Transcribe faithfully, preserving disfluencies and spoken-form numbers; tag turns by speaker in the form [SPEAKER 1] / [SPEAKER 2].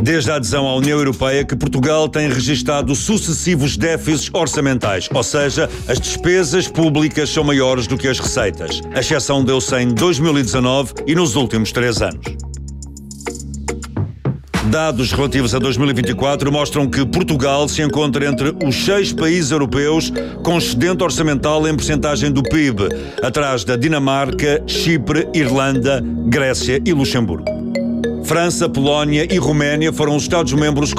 [SPEAKER 1] desde a adesão à União Europeia que Portugal tem registado sucessivos déficits orçamentais, ou seja, as despesas públicas são maiores do que as receitas. A exceção deu-se em dois mil e dezanove e nos últimos três anos. Dados relativos a dois mil e vinte e quatro mostram que Portugal se encontra entre os seis países europeus com excedente orçamental em percentagem do P I B, atrás da Dinamarca, Chipre, Irlanda, Grécia e Luxemburgo. França, Polónia e Roménia foram os Estados-membros